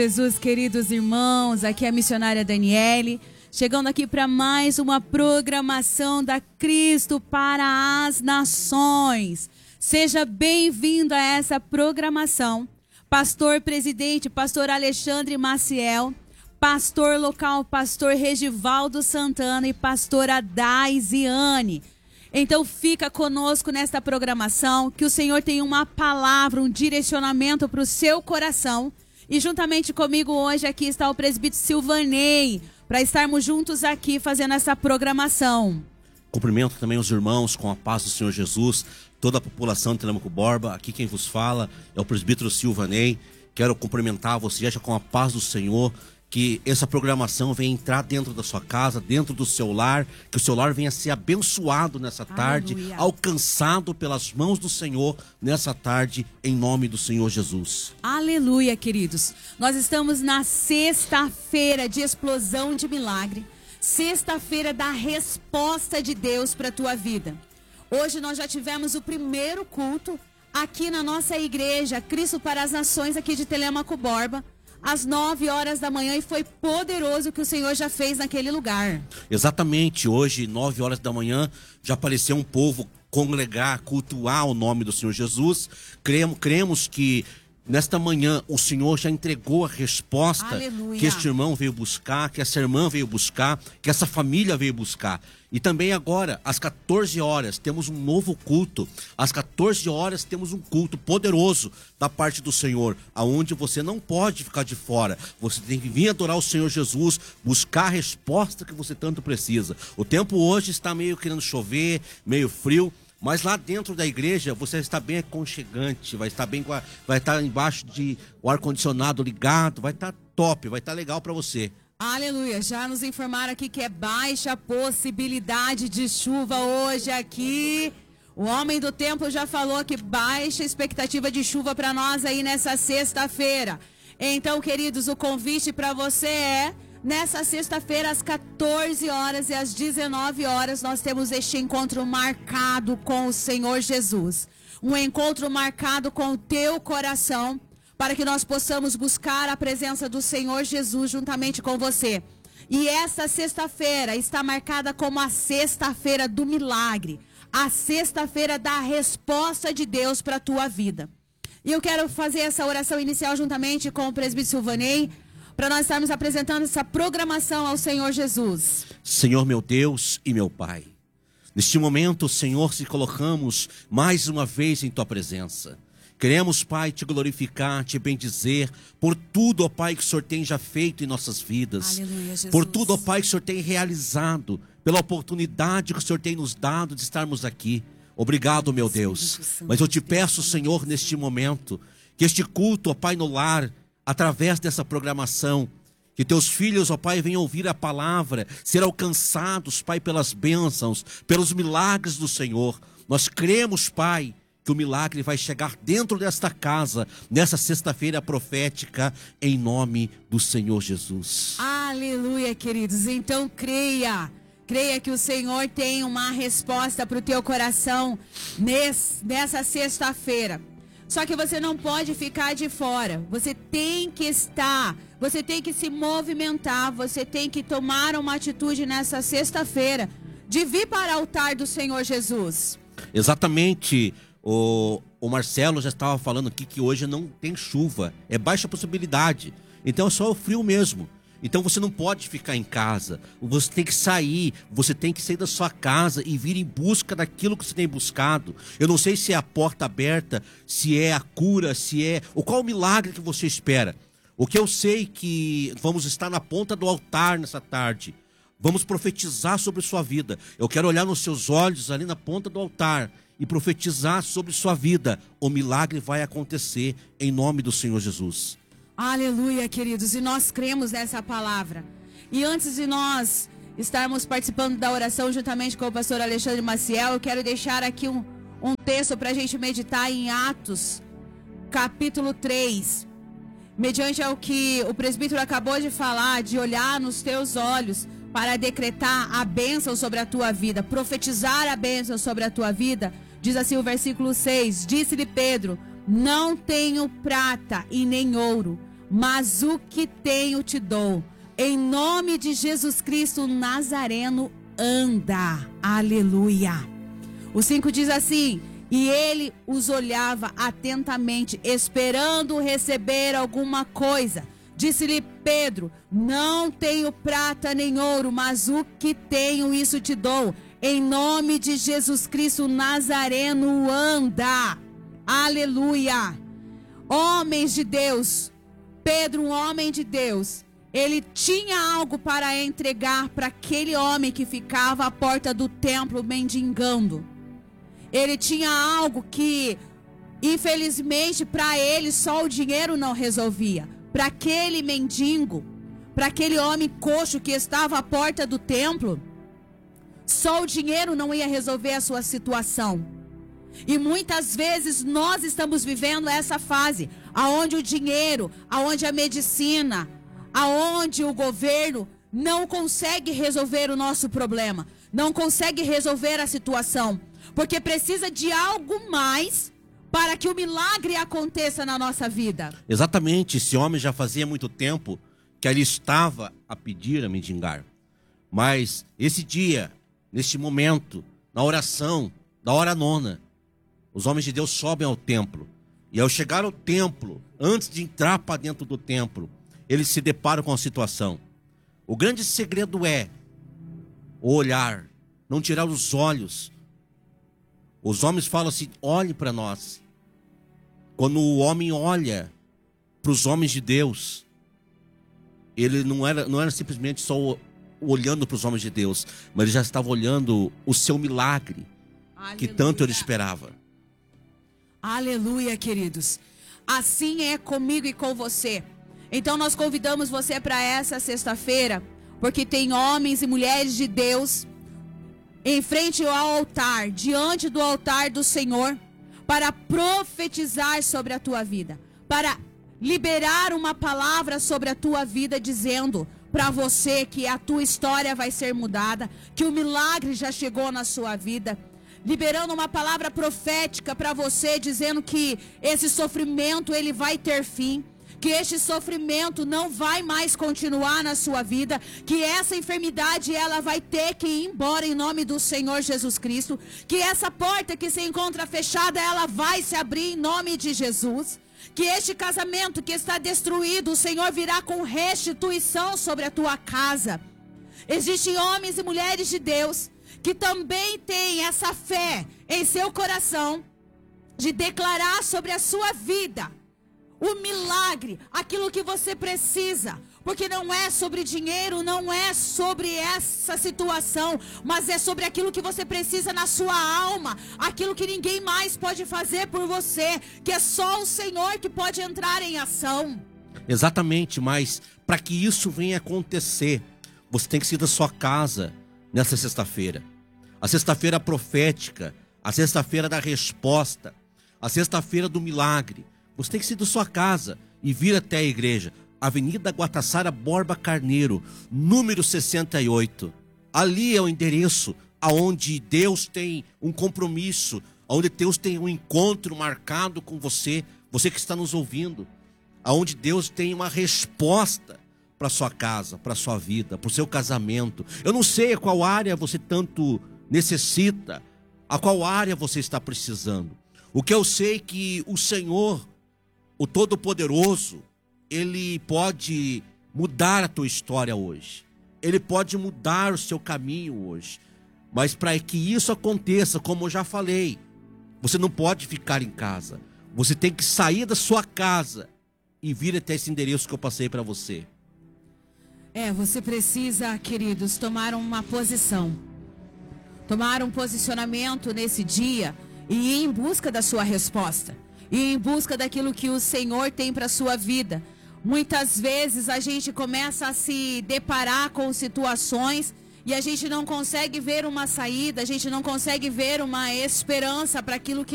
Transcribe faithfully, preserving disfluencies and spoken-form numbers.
Jesus, queridos irmãos, aqui é a missionária Daniele, chegando aqui para mais uma programação da Cristo para as Nações. Seja bem-vindo a essa programação. Pastor presidente, pastor Alexandre Maciel, pastor local, pastor Regivaldo Santana e pastora Daisiane. Então fica conosco nesta programação, que o Senhor tem uma palavra, um direcionamento para o seu coração. E juntamente comigo hoje aqui está o presbítero Silvanei, para estarmos juntos aqui fazendo essa programação. Cumprimento também os irmãos com a paz do Senhor Jesus, toda a população de Telêmaco Borba. Aqui quem vos fala é o presbítero Silvanei. Quero cumprimentar você já com a paz do Senhor, que essa programação venha entrar dentro da sua casa, dentro do seu lar, que o seu lar venha ser abençoado nessa tarde, aleluia, alcançado pelas mãos do Senhor nessa tarde, em nome do Senhor Jesus. Aleluia, queridos. Nós estamos na sexta-feira de explosão de milagre, sexta-feira da resposta de Deus para a tua vida. Hoje nós já tivemos o primeiro culto aqui na nossa igreja, Cristo para as Nações, aqui de Telêmaco Borba, às nove horas da manhã, e foi poderoso o que o Senhor já fez naquele lugar. Exatamente, hoje, nove horas da manhã, já apareceu um povo congregar, cultuar o nome do Senhor Jesus. Cremos, cremos que nesta manhã o Senhor já entregou a resposta, aleluia, que este irmão veio buscar, que essa irmã veio buscar, que essa família veio buscar. E também agora, às quatorze horas, temos um novo culto. Às quatorze horas temos um culto poderoso da parte do Senhor, aonde você não pode ficar de fora. Você tem que vir adorar o Senhor Jesus, buscar a resposta que você tanto precisa. O tempo hoje está meio querendo chover, meio frio, mas lá dentro da igreja você está bem aconchegante, vai estar bem, vai estar embaixo de o ar-condicionado ligado, vai estar top, vai estar legal para você. Aleluia, já nos informaram aqui que é baixa possibilidade de chuva hoje aqui. O homem do tempo já falou que baixa expectativa de chuva para nós aí nessa sexta-feira. Então, queridos, o convite para você é, nessa sexta-feira, às quatorze horas e às dezenove horas, nós temos este encontro marcado com o Senhor Jesus. Um encontro marcado com o teu coração, para que nós possamos buscar a presença do Senhor Jesus juntamente com você. E essa sexta-feira está marcada como a sexta-feira do milagre, a sexta-feira da resposta de Deus para a tua vida. E eu quero fazer essa oração inicial juntamente com o presbítero Silvanei, para nós estarmos apresentando essa programação ao Senhor Jesus. Senhor meu Deus e meu Pai, neste momento, Senhor, se colocamos mais uma vez em tua presença. Queremos, Pai, te glorificar, te bendizer por tudo, ó Pai, que o Senhor tem já feito em nossas vidas. Aleluia, Jesus. Por tudo, ó Pai, que o Senhor tem realizado, pela oportunidade que o Senhor tem nos dado de estarmos aqui. Obrigado, meu Deus. Mas eu te peço, Senhor, neste momento, que este culto, ó Pai, no lar, através dessa programação, que teus filhos, ó Pai, venham ouvir a palavra, ser alcançados, Pai, pelas bênçãos, pelos milagres do Senhor. Nós cremos, Pai, que o milagre vai chegar dentro desta casa, nessa sexta-feira profética, em nome do Senhor Jesus. Aleluia, queridos. Então creia, creia que o Senhor tem uma resposta para o teu coração nesse, nessa sexta-feira. Só que você não pode ficar de fora, você tem que estar, você tem que se movimentar, você tem que tomar uma atitude nessa sexta-feira, de vir para o altar do Senhor Jesus. Exatamente. O, o Marcelo já estava falando aqui que hoje não tem chuva, é baixa possibilidade, então é só o frio mesmo. Então você não pode ficar em casa, você tem que sair, você tem que sair da sua casa e vir em busca daquilo que você tem buscado. Eu não sei se é a porta aberta, se é a cura, se é... ou qual o milagre que você espera. O que eu sei que vamos estar na ponta do altar nessa tarde, vamos profetizar sobre sua vida. Eu quero olhar nos seus olhos ali na ponta do altar e profetizar sobre sua vida. O milagre vai acontecer em nome do Senhor Jesus. Aleluia, queridos. E nós cremos nessa palavra. E antes de nós estarmos participando da oração juntamente com o pastor Alexandre Maciel, eu quero deixar aqui um, um texto para a gente meditar em Atos, capítulo três. Mediante ao que o presbítero acabou de falar, de olhar nos teus olhos para decretar a bênção sobre a tua vida, profetizar a bênção sobre a tua vida. Diz assim o versículo seis, disse-lhe Pedro, não tenho prata e nem ouro, mas o que tenho te dou. Em nome de Jesus Cristo Nazareno, anda. Aleluia. O cinco diz assim: e ele os olhava atentamente, esperando receber alguma coisa. Disse-lhe Pedro: não tenho prata nem ouro, mas o que tenho, isso te dou. Em nome de Jesus Cristo Nazareno, anda. Aleluia. Homens de Deus, Pedro, um homem de Deus, ele tinha algo para entregar para aquele homem que ficava à porta do templo mendigando. Ele tinha algo que, infelizmente, para ele só o dinheiro não resolvia. Para aquele mendigo, para aquele homem coxo que estava à porta do templo, só o dinheiro não ia resolver a sua situação. E muitas vezes nós estamos vivendo essa fase, aonde o dinheiro, aonde a medicina, aonde o governo não consegue resolver o nosso problema, não consegue resolver a situação, porque precisa de algo mais para que o milagre aconteça na nossa vida. Exatamente, esse homem já fazia muito tempo que ali estava a pedir, a mendigar. Mas esse dia, neste momento, na oração, da hora nona, os homens de Deus sobem ao templo. E ao chegar ao templo, antes de entrar para dentro do templo, eles se deparam com a situação. O grande segredo é o olhar, não tirar os olhos. Os homens falam assim: olhe para nós. Quando o homem olha para os homens de Deus, ele não era, não era simplesmente só olhando para os homens de Deus, mas ele já estava olhando o seu milagre. Aleluia. Que tanto ele esperava. Aleluia, queridos. Assim é comigo e com você. Então nós convidamos você para essa sexta-feira, porque tem homens e mulheres de Deus em frente ao altar, diante do altar do Senhor, para profetizar sobre a tua vida, para liberar uma palavra sobre a tua vida, dizendo para você que a tua história vai ser mudada, que o milagre já chegou na sua vida, liberando uma palavra profética para você, dizendo que esse sofrimento ele vai ter fim, que este sofrimento não vai mais continuar na sua vida, que essa enfermidade ela vai ter que ir embora em nome do Senhor Jesus Cristo, que essa porta que se encontra fechada, ela vai se abrir em nome de Jesus, que este casamento que está destruído, o Senhor virá com restituição sobre a tua casa. Existem homens e mulheres de Deus que também têm essa fé em seu coração, de declarar sobre a sua vida o milagre, aquilo que você precisa, porque não é sobre dinheiro, não é sobre essa situação, mas é sobre aquilo que você precisa na sua alma, aquilo que ninguém mais pode fazer por você, que é só o Senhor que pode entrar em ação. Exatamente, mas para que isso venha acontecer, você tem que sair da sua casa nessa sexta-feira. A sexta-feira profética, a sexta-feira da resposta, a sexta-feira do milagre. Você tem que sair da sua casa e vir até a igreja. Avenida Guatassara Borba Carneiro, número sessenta e oito. Ali é o endereço aonde Deus tem um compromisso, aonde Deus tem um encontro marcado com você, você que está nos ouvindo, aonde Deus tem uma resposta para sua casa, para sua vida, para o seu casamento. Eu não sei a qual área você tanto necessita, a qual área você está precisando. O que eu sei é que o Senhor, o Todo-Poderoso, Ele pode mudar a tua história hoje. Ele pode mudar o seu caminho hoje. Mas para que isso aconteça, como eu já falei, você não pode ficar em casa. Você tem que sair da sua casa e vir até esse endereço que eu passei para você. É, você precisa, queridos, tomar uma posição. Tomar um posicionamento nesse dia e ir em busca da sua resposta. E em busca daquilo que o Senhor tem para a sua vida. Muitas vezes a gente começa a se deparar com situações e a gente não consegue ver uma saída, a gente não consegue ver uma esperança para aquilo que